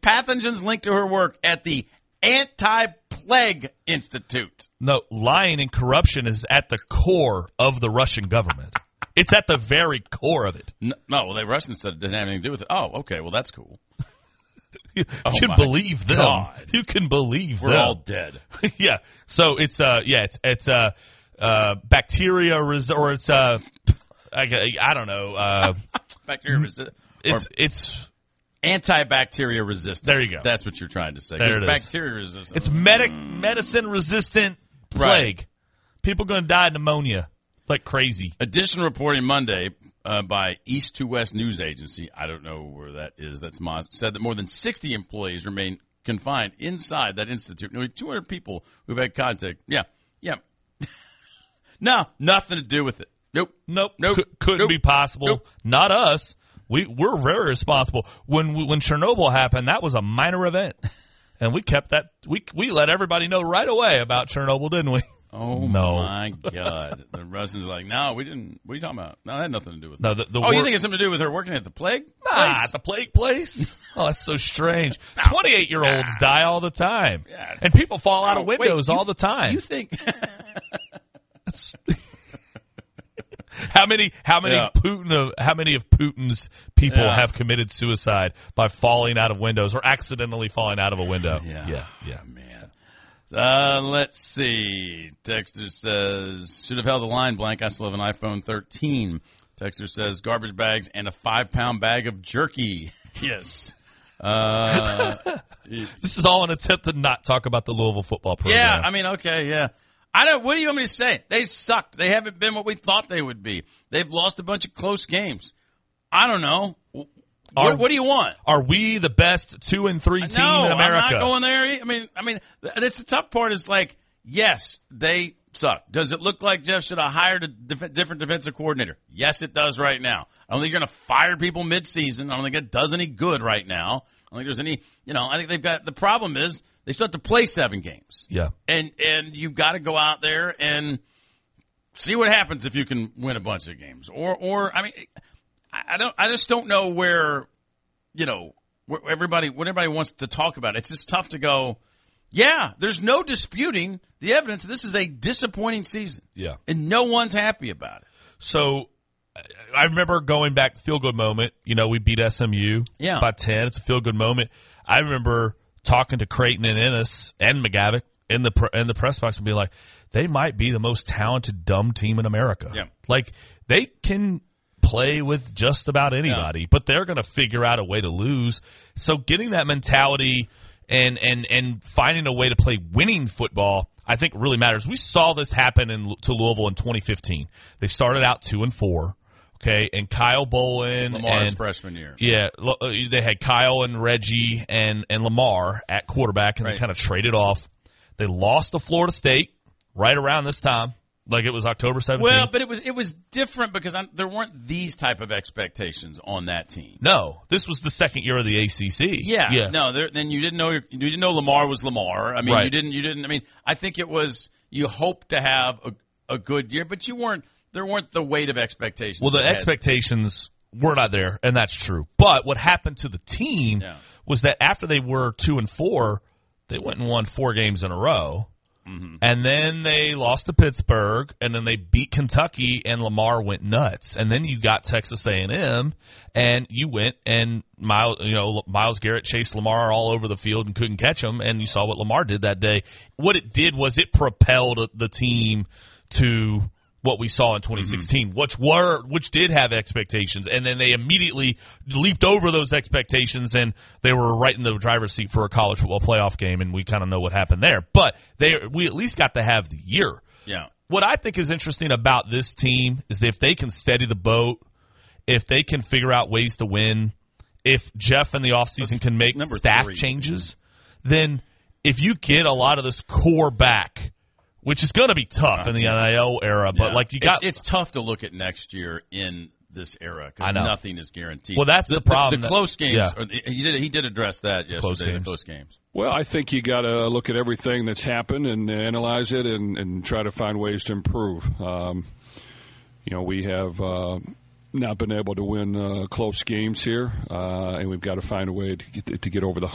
pathogens linked to her work at the Anti-Plague Institute. No, lying and corruption is at the core of the Russian government. It's at the very core of it. No, well, the Russians said it didn't have anything to do with it. Oh, okay, well, that's cool. You can believe them. God. You can believe We're them. all dead. Yeah. So it's bacteria or it's I don't know. Bacteria resistant. It's antibacteria resistant. There you go. That's what you're trying to say. There it is. Bacteria resistant. It's medicine resistant plague. Right. People going to die of pneumonia like crazy. Additional reporting Monday by East to West News Agency, I don't know where that is, that's Moz, said that more than 60 employees remain confined inside that institute. Nearly 200 people who've had contact. Yeah. No, nothing to do with it. Nope. Couldn't be possible. Nope. Not us. We're very responsible. When Chernobyl happened, that was a minor event, and we kept that. We let everybody know right away about Chernobyl, didn't we? Oh, no. My God. The Russians are like, no, we didn't. What are you talking about? No, that had nothing to do with it. No, you think it's something to do with her working at the plague place? At the plague place? Oh, that's so strange. 28-year-olds die all the time. Yeah. And people fall out of windows all the time. You think... How many of Putin's people have committed suicide by falling out of windows or accidentally falling out of a window? Yeah. Man. Let's see. Texter says, should have held the line blank. I still have an iPhone 13. Texter says, garbage bags and a 5-pound bag of jerky. Yes. This is all an attempt to not talk about the Louisville football program. Yeah, I mean, okay, yeah. What do you want me to say? They sucked. They haven't been what we thought they would be. They've lost a bunch of close games. I don't know. What do you want? Are we the best 2-3 team in America? I'm not going there. I mean, that's the tough part is like, yes, they suck. Does it look like Jeff should have hired a different defensive coordinator? Yes, it does right now. I don't think you're going to fire people mid-season. I don't think it does any good right now. I don't think there's any, I think they've got, the problem is they still have to play 7 games. Yeah. And you've got to go out there and see what happens if you can win a bunch of games. Or I mean, I just don't know where everybody wants to talk about. It's just tough to go, yeah, there's no disputing the evidence. This is a disappointing season. Yeah. And no one's happy about it. So I remember going back to feel-good moment. We beat SMU by 10. It's a feel-good moment. I remember talking to Creighton and Ennis and McGavick in the press box and being like, they might be the most talented dumb team in America. Yeah. Like, they can play with just about anybody, but they're going to figure out a way to lose. So getting that mentality and finding a way to play winning football, I think really matters. We saw this happen to Louisville in 2015. They started out 2-4. Okay, and Kyle Bolin. Lamar's freshman year. Yeah, they had Kyle and Reggie and Lamar at quarterback, and they kind of traded off. They lost to Florida State right around this time, like it was October 17th. Well, but it was different because there weren't these type of expectations on that team. No, this was the second year of the ACC. Yeah. No, then you didn't know Lamar was Lamar. I mean, right. you didn't. I mean, I think it was you hoped to have a good year, but you weren't. There weren't the weight of expectations. Well, the expectations were not there, and that's true. But what happened to the team was that after they were 2-4, they went and won 4 games in a row. Mm-hmm. And then they lost to Pittsburgh, and then they beat Kentucky, and Lamar went nuts. And then you got Texas A&M, and you went and Myles Garrett chased Lamar all over the field and couldn't catch him, and you saw what Lamar did that day. What it did was it propelled the team to what we saw in 2016, which did have expectations, and then they immediately leaped over those expectations, and they were right in the driver's seat for a college football playoff game, and we kind of know what happened there. But we at least got to have the year. Yeah. What I think is interesting about this team is if they can steady the boat, if they can figure out ways to win, if Jeff in the offseason can make staff changes, then if you get a lot of this core back, which is going to be tough in the NIL era, but it's tough to look at next year in this era because nothing is guaranteed. Well, that's the problem. The close games. He did address that yesterday. The close games. Well, I think you got to look at everything that's happened and analyze it and try to find ways to improve. We have not been able to win close games here, and we've got to find a way to get over the hump.